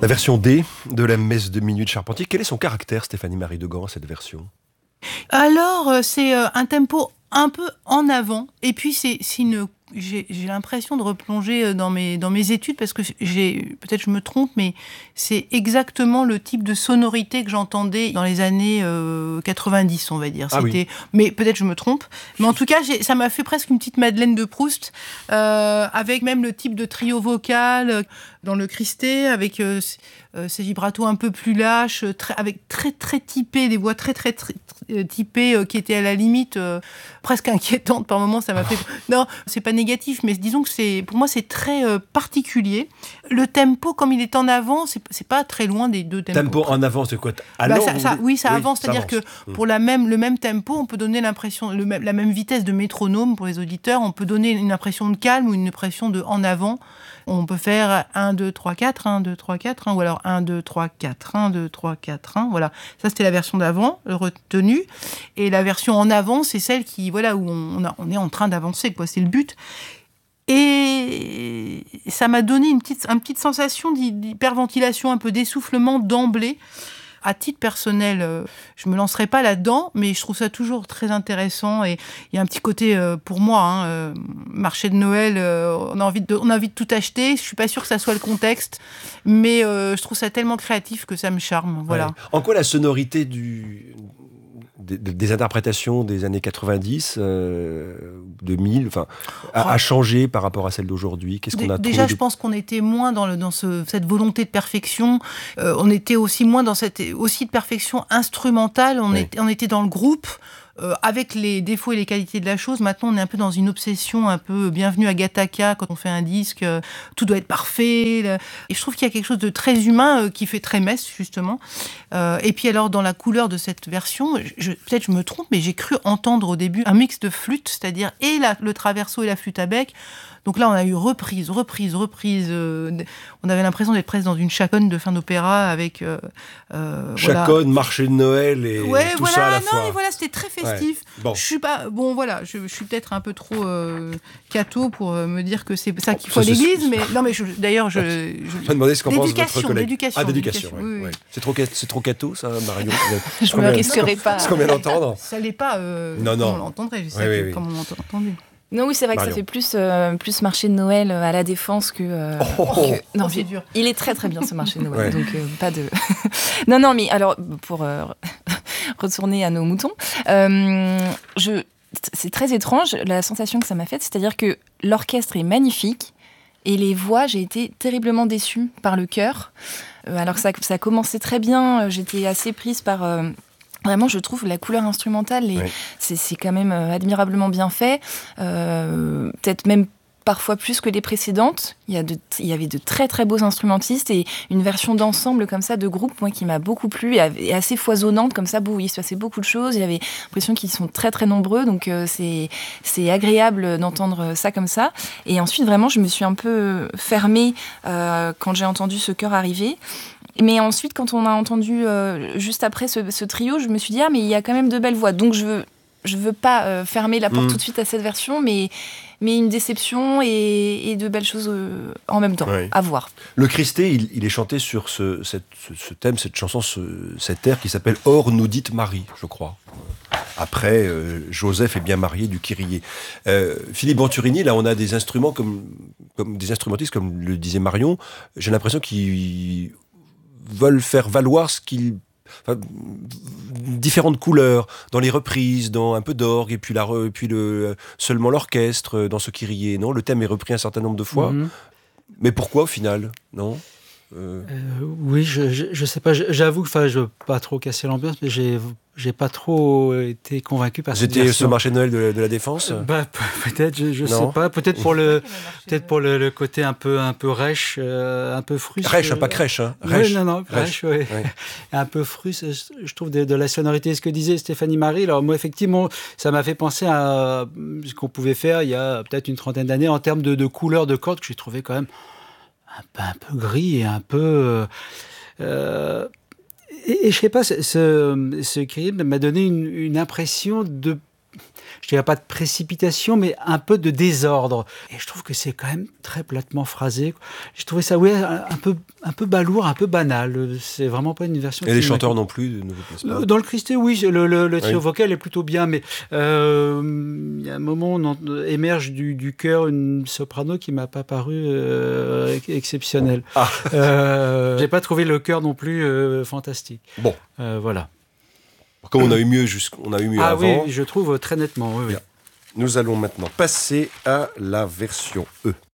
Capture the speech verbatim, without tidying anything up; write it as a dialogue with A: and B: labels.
A: La version D de la messe de minuit de Charpentier, quel est son caractère, Stéphanie-Marie Degan, cette version ?
B: Alors, c'est un tempo un peu en avant, et puis c'est, c'est une... J'ai, j'ai l'impression de replonger dans mes, dans mes études, parce que j'ai, peut-être je me trompe, mais c'est exactement le type de sonorité que j'entendais dans les années euh, quatre-vingt-dix, on va dire.
A: Ah
B: C'était,
A: oui.
B: Mais peut-être je me trompe. Mais en tout cas, j'ai, ça m'a fait presque une petite Madeleine de Proust, euh, avec même le type de trio vocal dans le Christé, avec euh, euh, ces vibratos un peu plus lâches, très, avec très très typés, des voix très très, très, très typées, euh, qui étaient à la limite euh, presque inquiétantes par moments. Ça m'a fait... Non, c'est pas négatif, mais disons que c'est, pour moi, c'est très euh, particulier. Le tempo, comme il est en avant, c'est, c'est pas très loin des deux tempos.
A: Tempo en avant, c'est quoi ?
B: Bah, ça, ça, oui, ça
A: oui,
B: avance.
A: ça
B: C'est-à-dire
A: avance.
B: que pour la même, le même tempo, on peut donner l'impression, le même, la même vitesse de métronome pour les auditeurs, on peut donner une impression de calme ou une impression de en avant. On peut faire un, deux, trois, quatre, un, deux, trois, quatre, un, ou alors un, deux, trois, quatre, un, deux, trois, quatre, un. Voilà. Ça, c'était la version d'avant, retenue. Et la version en avant, c'est celle qui, voilà, où on, a, on est en train d'avancer, quoi. C'est le but. Et ça m'a donné une petite, une petite sensation d'hyperventilation, un peu d'essoufflement d'emblée. À titre personnel, euh, je ne me lancerai pas là-dedans, mais je trouve ça toujours très intéressant. Et il y a un petit côté, euh, pour moi, hein, euh, marché de Noël, euh, on, a envie de, on a envie de tout acheter. Je ne suis pas sûre que ça soit le contexte, mais euh, je trouve ça tellement créatif que ça me charme. Voilà.
A: Ouais. En quoi la sonorité du... Des, des interprétations des années quatre-vingt-dix, euh, deux mille, enfin, a, a changé par rapport à celle d'aujourd'hui. Qu'est-ce qu'on a trouvé
B: Déjà,
A: de...
B: je pense qu'on était moins dans, le, dans ce, cette volonté de perfection. Euh, on était aussi moins dans cette aussi de perfection instrumentale. On, oui. était, on était dans le groupe. Euh, avec les défauts et les qualités de la chose, maintenant on est un peu dans une obsession un peu bienvenue à Gattaca quand on fait un disque, euh, tout doit être parfait. Là. Et je trouve qu'il y a quelque chose de très humain euh, qui fait très messe justement. Euh, et puis alors dans la couleur de cette version, je, peut-être je me trompe, mais j'ai cru entendre au début un mix de flûte, c'est-à-dire et la, le traverso et la flûte à bec. Donc là, on a eu reprise, reprise, reprise. Euh, on avait l'impression d'être presque dans une chaconne de fin d'opéra avec... Euh,
A: euh, chaconne, voilà. Marché de Noël et
B: ouais,
A: tout
B: voilà,
A: ça à la
B: non,
A: fois.
B: Mais voilà, c'était très festif.
A: Ouais. Bon.
B: Je suis pas... Bon, voilà, je, je suis peut-être un peu trop euh, catho pour euh, me dire que c'est ça qu'il faut à l'église, mais... Non, mais je, d'ailleurs, je...
A: je vais demander ce qu'en pense votre collègue.
B: D'éducation,
A: ah, d'éducation,
B: d'éducation,
A: ouais,
B: oui,
A: ouais. C'est trop, c'est trop catho, ça, Marion?
C: Je me risquerai pas.
A: C'est combien d'entendre?
B: Ça l'est pas, euh,
A: non, non.
B: on l'entendrait, je sais
A: oui,
B: que,
A: oui, oui.
B: comme on l'a entendu.
C: Non, oui, c'est vrai Marion. Que ça fait plus, euh, plus marché de Noël à la Défense que... Euh,
A: oh,
C: que non,
B: oh, c'est dur.
C: Il est très très bien ce marché de
A: ouais.
C: Noël, donc euh, pas de... non, non, mais alors, pour euh, retourner à nos moutons, euh, je, c'est très étrange la sensation que ça m'a faite, c'est-à-dire que l'orchestre est magnifique, et les voix, j'ai été terriblement déçue par le chœur. Euh, alors que ça, ça a commencé très bien, j'étais assez prise par... Euh, Vraiment, je trouve la couleur instrumentale, et oui. c'est, c'est quand même euh, admirablement bien fait. Euh, peut-être même parfois plus que les précédentes. Il y, a de, il y avait de très très beaux instrumentistes et une version d'ensemble comme ça, de groupe, moi, qui m'a beaucoup plu et, et assez foisonnante comme ça. Bon, il se passait beaucoup de choses. Il y avait l'impression qu'ils sont très très nombreux, donc euh, c'est, c'est agréable d'entendre ça comme ça. Et ensuite, vraiment, je me suis un peu fermée euh, quand j'ai entendu ce chœur arriver. Mais ensuite, quand on a entendu euh, juste après ce, ce trio, je me suis dit ah mais il y a quand même de belles voix. Donc je veux je veux pas euh, fermer la porte mmh. tout de suite à cette version, mais mais une déception et, et de belles choses euh, en même temps oui. à voir.
A: Le Christé, il, il est chanté sur ce, cette, ce, ce thème, cette chanson, ce, cet air qui s'appelle Or nous dit Marie, je crois. Après, euh, Joseph est bien marié du Kyrie. Euh, Philippe Venturini, là, on a des instruments comme, comme des instrumentistes, comme le disait Marion. J'ai l'impression qu'ils veulent faire valoir ce qu'ils... Enfin, différentes couleurs, dans les reprises, dans un peu d'orgue, et puis, la, et puis le, seulement l'orchestre, dans ce Kyrie, non? Le thème est repris un certain nombre de fois. Mm-hmm. Mais pourquoi, au final? Non
D: euh... Euh, Oui, je, je, je sais pas. J'avoue que je veux pas trop casser l'ambiance, mais j'ai... J'ai pas trop été convaincu par cette
A: version.
D: C'était
A: ce marché de Noël de, de la Défense euh,
D: bah, Peut-être, je, je sais pas. Peut-être pour le, peut-être pour le, le côté un peu, un peu rêche, euh, un peu fruste.
A: Rêche, euh, pas crèche. Hein. Rêche.
D: Oui, non, non, rêche, oui. Oui. Un peu fruste, je trouve, de, de la sonorité. Ce que disait Stéphanie-Marie, alors moi, effectivement, ça m'a fait penser à ce qu'on pouvait faire il y a peut-être une trentaine d'années en termes de, de couleurs de cordes que j'ai trouvé quand même un peu, un peu gris et un peu... Euh, Et, et je sais pas, ce, ce, ce Kyrie m'a donné une, une impression de, je dirais pas de précipitation, mais un peu de désordre. Et je trouve que c'est quand même très platement phrasé. J'ai trouvé ça, ouais, un peu, un peu balourd, un peu banal. C'est vraiment pas une version.
A: Et les chanteurs non plus ne vous plaisent pas.
D: Dans le Christé, oui, le, le, le trio
A: oui.
D: vocal est plutôt bien, mais euh, il y a un moment où on émerge du, du chœur une soprano qui m'a pas paru euh, exceptionnelle. Ah. Euh, j'ai pas trouvé le chœur non plus euh, fantastique.
A: Bon,
D: euh, voilà.
A: Comme on a eu mieux, jusqu'on a eu mieux
D: ah
A: avant.
D: Ah oui, je trouve très nettement. Oui, oui.
A: Nous allons maintenant passer à la version E.